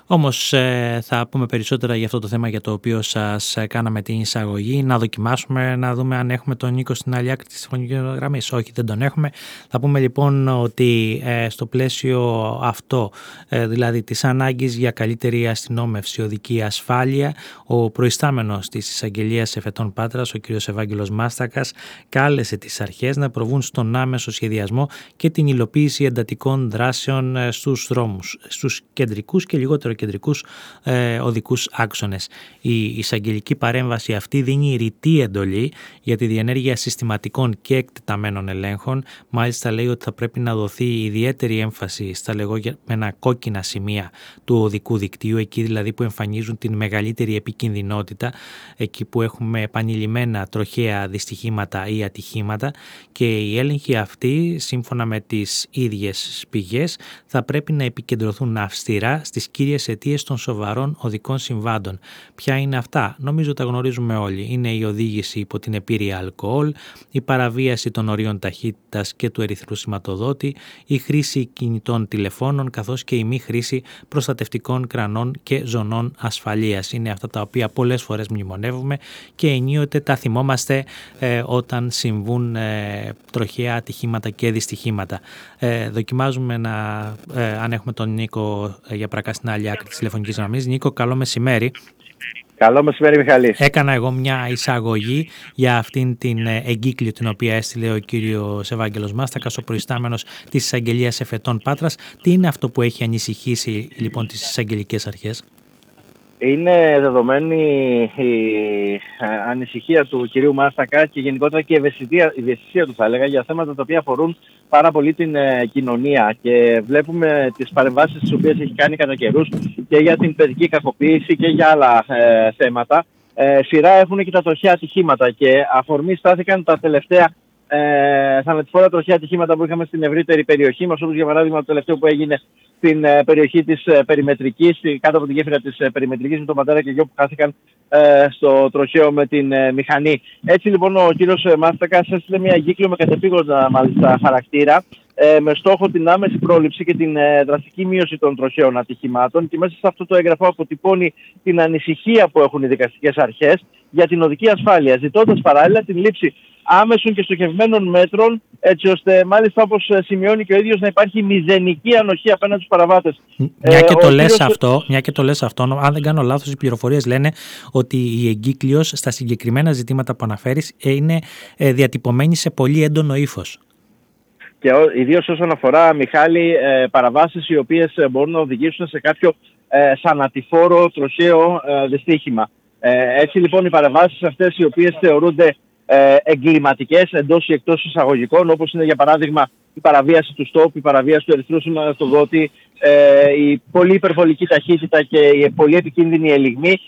Όμως θα πούμε περισσότερα για αυτό το θέμα για το οποίο σας κάναμε την εισαγωγή. Να δοκιμάσουμε, να δούμε αν έχουμε τον Νίκο στην άλλη άκρη της τηλεφωνικής γραμμής. Όχι, δεν τον έχουμε. Θα πούμε λοιπόν ότι στο πλαίσιο αυτό, δηλαδή της ανάγκης για καλύτερη αστυνόμευση, οδική ασφάλεια, ο προϊστάμενος της Εισαγγελίας Εφετών Πάτρας, ο κ. Ευάγγελος Μάστακας, κάλεσε τις αρχές να προβούν στον άμεσο σχεδιασμό και την υλοποίηση εντατικών δράσεων στους δρόμους, στους κεντρικούς και λιγότερο κεντρικούς οδικούς άξονες. Η εισαγγελική παρέμβαση αυτή δίνει ρητή εντολή για τη διενέργεια συστηματικών και εκτεταμένων ελέγχων. Μάλιστα λέει ότι θα πρέπει να δοθεί ιδιαίτερη έμφαση στα λεγόμενα κόκκινα σημεία του οδικού δικτύου, εκεί δηλαδή που εμφανίζουν την μεγαλύτερη επικινδυνότητα, εκεί που έχουμε επανειλημμένα τροχαία δυστυχήματα ή ατυχήματα, και οι έλεγχοι αυτοί, σύμφωνα με τις ίδιες πηγές, θα πρέπει να επικεντρωθούν αυστηρά στις κύριες αιτίες των σοβαρών οδικών συμβάντων. Ποια είναι αυτά? Νομίζω τα γνωρίζουμε όλοι. Είναι η οδήγηση υπό την επίρρεια αλκοόλ, η παραβίαση των ορίων ταχύτητας και του ερυθρού σηματοδότη, η χρήση κινητών τηλεφώνων, καθώς και η μη χρήση προστατευτικών κρανών και ζωνών ασφαλείας. Είναι αυτά τα οποία πολλές φορές μνημονεύουμε και ενίοτε τα θυμόμαστε όταν συμβούν τροχαία ατυχήματα και δυστυχήματα. Δοκιμάζουμε αν έχουμε τον Νίκο Γιαπρακά στην άλλη άκρη της τηλεφωνικής γραμμής. Νίκο, καλό μεσημέρι. Καλό μεσημέρι, Μιχάλη. Έκανα εγώ μια εισαγωγή για αυτήν την εγκύκλιο την οποία έστειλε ο κύριος Ευάγγελος Μάστακας, ο προϊστάμενος της Εισαγγελίας Εφετών Πάτρας. Τι είναι αυτό που έχει ανησυχήσει λοιπόν τις εισαγγελικές αρχές? Είναι δεδομένη η ανησυχία του κυρίου Μάστακα και γενικότερα και η ευαισθησία του, θα έλεγα, για θέματα τα οποία αφορούν πάρα πολύ την κοινωνία. Και βλέπουμε τις παρεμβάσεις τις οποίες έχει κάνει κατά καιρούς και για την παιδική κακοποίηση και για άλλα θέματα. Σειρά έχουν και τα τροχαία ατυχήματα και αφορμή στάθηκαν τα τελευταία θανατηφόρα τροχαία ατυχήματα που είχαμε στην ευρύτερη περιοχή μας, όπως για παράδειγμα το τελευταίο που έγινε στην περιοχή της Περιμετρικής, κάτω από τη γέφυρα της Περιμετρικής, με τον πατέρα και γιο που χάθηκαν στο τροχαίο με την μηχανή. Έτσι λοιπόν ο κύριος Μάστακας έστειλε μια εγκύκλιο με κατεπήγοντα μάλιστα χαρακτήρα, με στόχο την άμεση πρόληψη και την δραστική μείωση των τροχαίων ατυχημάτων, και μέσα σε αυτό το έγγραφο αποτυπώνει την ανησυχία που έχουν οι δικαστικές αρχές για την οδική ασφάλεια, ζητώντας παράλληλα την λήψη άμεσων και στοχευμένων μέτρων, έτσι ώστε μάλιστα, όπως σημειώνει και ο ίδιος, να υπάρχει μηδενική ανοχή απέναντι στους παραβάτες. Μια και το λες αυτό, αν δεν κάνω λάθος, οι πληροφορίες λένε ότι η εγκύκλιος στα συγκεκριμένα ζητήματα που αναφέρεις είναι διατυπωμένη σε πολύ έντονο ύφος. Και ιδίως όσον αφορά, Μιχάλη, παραβάσεις οι οποίες μπορούν να οδηγήσουν σε κάποιο θανατηφόρο τροχαίο δυστύχημα. Έτσι λοιπόν οι παραβάσεις αυτές, οι οποίες θεωρούνται εγκληματικές εντός ή εκτός εισαγωγικών, όπως είναι για παράδειγμα η παραβίαση του στόπ, η παραβίαση του ερυθρού σηματοδότη, η πολύ υπερβολική ταχύτητα και η πολύ επικίνδυνη ελιγμή,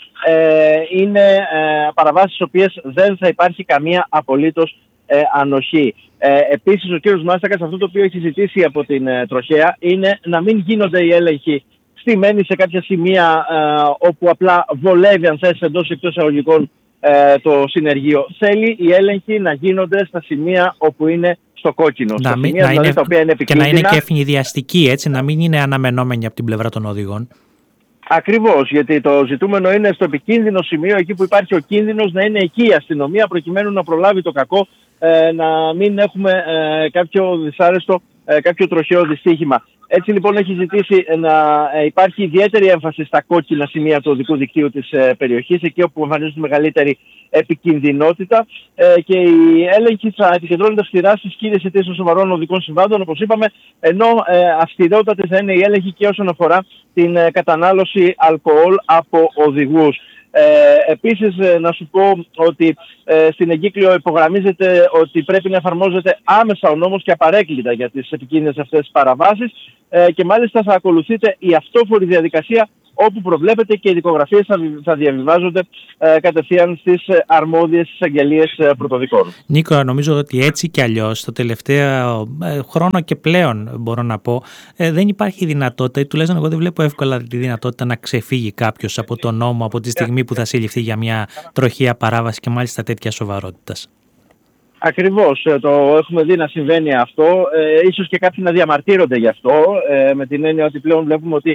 είναι παραβάσεις στις οποίες δεν θα υπάρχει καμία απολύτως ανοχή. Επίσης ο κύριος Μάστακας αυτό το οποίο έχει ζητήσει από την τροχαία είναι να μην γίνονται οι έλεγχοι στημένοι σε κάποια σημεία όπου απλά βολεύει, αν θες, εντός ή εκτός εισαγωγικών το συνεργείο. Θέλει οι έλεγχοι να γίνονται στα σημεία όπου είναι στο κόκκινο. Τα οποία είναι επικίνδυνα. Και να είναι και ευνηδιαστικοί, έτσι, να μην είναι αναμενόμενοι από την πλευρά των οδηγών. Ακριβώς, γιατί το ζητούμενο είναι στο επικίνδυνο σημείο, εκεί που υπάρχει ο κίνδυνος, να είναι εκεί η αστυνομία προκειμένου να προλάβει το κακό, να μην έχουμε κάποιο δυσάρεστο, κάποιο τροχαίο δυστύχημα. Έτσι λοιπόν έχει ζητήσει να υπάρχει ιδιαίτερη έμφαση στα κόκκινα σημεία του οδικού δικτύου της περιοχής, εκεί όπου εμφανίζουν μεγαλύτερη επικινδυνότητα, και οι έλεγχοι θα επικεντρώνονται αυστηρά στις κύριες αιτίες των σοβαρών οδικών συμβάντων, όπως είπαμε, ενώ αυστηρότατες θα είναι οι έλεγχοι και όσον αφορά την κατανάλωση αλκοόλ από οδηγούς. Επίσης να σου πω ότι στην εγκύκλιο υπογραμμίζεται ότι πρέπει να εφαρμόζεται άμεσα ο νόμος και απαρέκκλητα για τις επικίνδυνες αυτές παραβάσεις, και μάλιστα θα ακολουθείται η αυτόφορη διαδικασία, όπου προβλέπεται και οι δικογραφίες θα διαβιβάζονται κατευθείαν στις αρμόδιες εισαγγελίες πρωτοδικών. Νίκο, νομίζω ότι έτσι κι αλλιώς το τελευταίο χρόνο και πλέον, μπορώ να πω, δεν υπάρχει δυνατότητα, ή τουλάχιστον εγώ δεν βλέπω εύκολα τη δυνατότητα να ξεφύγει κάποιος από τον νόμο από τη στιγμή που θα συλληφθεί για μια τροχαία παράβαση και μάλιστα τέτοια σοβαρότητας. Ακριβώς, το έχουμε δει να συμβαίνει αυτό, ίσως και κάποιοι να διαμαρτύρονται γι' αυτό, με την έννοια ότι πλέον βλέπουμε ότι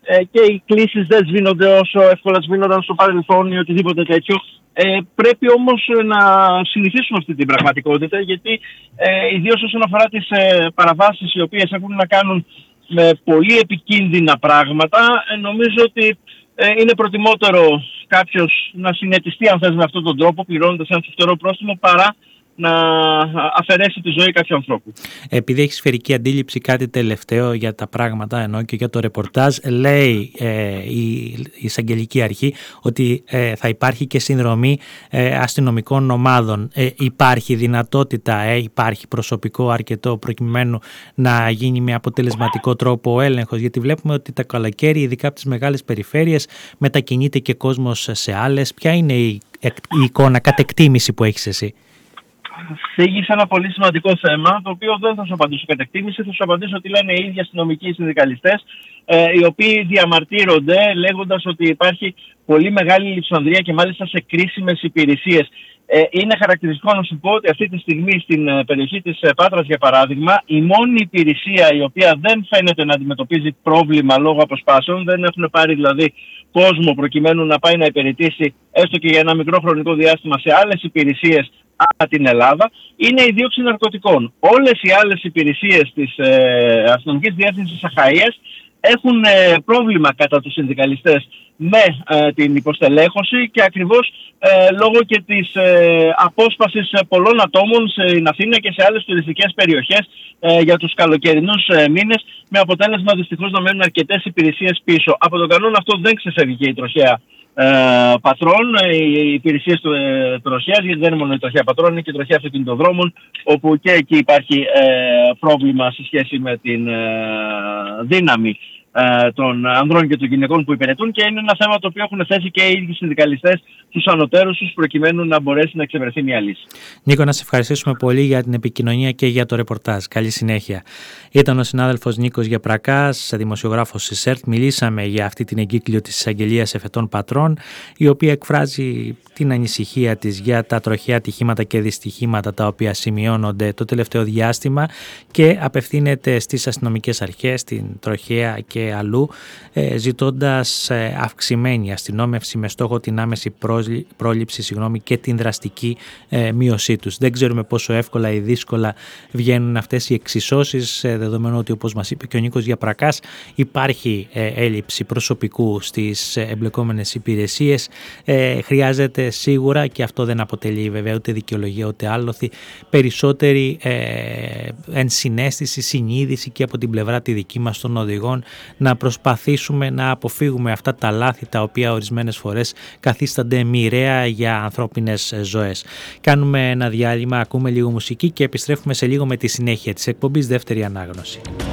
και οι κλήσεις δεν σβήνονται όσο εύκολα σβήνονταν στο παρελθόν ή οτιδήποτε τέτοιο. Πρέπει όμως να συνηθίσουμε αυτή την πραγματικότητα, γιατί ιδίως όσον αφορά τις παραβάσεις οι οποίες έχουν να κάνουν με πολύ επικίνδυνα πράγματα, νομίζω ότι είναι προτιμότερο κάποιος να συνετιστεί, αν θες, με αυτόν τον τρόπο, πληρώνοντας ένα φτερό πρόστιμο, παρά να αφαιρέσει τη ζωή κάποιου ανθρώπου. Επειδή έχει σφαιρική αντίληψη, κάτι τελευταίο για τα πράγματα, ενώ και για το ρεπορτάζ, λέει η εισαγγελική αρχή ότι θα υπάρχει και συνδρομή αστυνομικών ομάδων. Υπάρχει δυνατότητα, υπάρχει προσωπικό αρκετό προκειμένου να γίνει με αποτελεσματικό τρόπο ο έλεγχος? Γιατί βλέπουμε ότι τα καλοκαίρι, ειδικά από τις μεγάλες περιφέρειες, μετακινείται και κόσμος σε άλλες. Ποια είναι η εικόνα κατ' εκτίμηση που έχεις εσύ? Θίγεις ένα πολύ σημαντικό θέμα, το οποίο δεν θα σου απαντήσω κατ' εκτίμηση, θα σου απαντήσω ότι λένε οι ίδιοι αστυνομικοί συνδικαλιστές, οι οποίοι διαμαρτύρονται λέγοντας ότι υπάρχει πολύ μεγάλη λειψανδρία και μάλιστα σε κρίσιμες υπηρεσίες. Είναι χαρακτηριστικό να σου πω ότι αυτή τη στιγμή στην περιοχή της Πάτρας, για παράδειγμα, η μόνη υπηρεσία η οποία δεν φαίνεται να αντιμετωπίζει πρόβλημα λόγω αποσπάσεων, δεν έχουν πάρει δηλαδή κόσμο προκειμένου να πάει να υπηρετήσει έστω και για ένα μικρό χρονικό διάστημα σε άλλες υπηρεσίες από την Ελλάδα, είναι η δίωξη ναρκωτικών. Όλες οι άλλες υπηρεσίες της αστυνομικής διεύθυνσης Αχαΐας έχουν πρόβλημα κατά τους συνδικαλιστές με την υποστελέχωση, και ακριβώς λόγω και της απόσπασης πολλών ατόμων στην Αθήνα και σε άλλες τουριστικές περιοχές για τους καλοκαιρινούς μήνες, με αποτέλεσμα δυστυχώς να μένουν αρκετές υπηρεσίες πίσω. Από τον κανόνα αυτό δεν ξεφεύγει και η τροχέα πατρών, οι υπηρεσίες τροχέας, γιατί δεν είναι μόνο η τροχέα πατρών, είναι και η τροχέα αυτοκινητοδρόμων, όπου και εκεί υπάρχει πρόβλημα σε σχέση με την δύναμη των ανδρών και των γυναικών που υπηρετούν, και είναι ένα θέμα το οποίο έχουν θέσει και οι ίδιοι συνδικαλιστές στους ανωτέρους τους, προκειμένου να μπορέσει να εξευρεθεί μια λύση. Νίκο, να σε ευχαριστήσουμε πολύ για την επικοινωνία και για το ρεπορτάζ. Καλή συνέχεια. Ήταν ο συνάδελφος Νίκος Γεπρακάς, δημοσιογράφος της ΕΡΤ. Μιλήσαμε για αυτή την εγκύκλιο της Εισαγγελίας Εφετών Πατρών, η οποία εκφράζει την ανησυχία της για τα τροχαία ατυχήματα και δυστυχήματα τα οποία σημειώνονται το τελευταίο διάστημα, και απευθύνεται στις αστυνομικές αρχές, στην τροχαία και αλλού, ζητώντας αυξημένη αστυνόμευση με στόχο την άμεση πρόληψη και την δραστική μείωσή τους. Δεν ξέρουμε πόσο εύκολα ή δύσκολα βγαίνουν αυτές οι εξισώσεις, δεδομένου ότι, όπως μας είπε και ο Νίκος Γεπρακάς, υπάρχει έλλειψη προσωπικού στις εμπλεκόμενες υπηρεσίες. Χρειάζεται σίγουρα, και αυτό δεν αποτελεί βέβαια ούτε δικαιολογία ούτε άλοθη, περισσότερη ενσυναίσθηση, συνείδηση και από την πλευρά τη δική μας των οδηγών, να προσπαθήσουμε να αποφύγουμε αυτά τα λάθη τα οποία ορισμένες φορές καθίστανται μοιραία για ανθρώπινες ζωές. Κάνουμε ένα διάλειμμα, ακούμε λίγο μουσική και επιστρέφουμε σε λίγο με τη συνέχεια της εκπομπής Δεύτερη Ανάγνωση.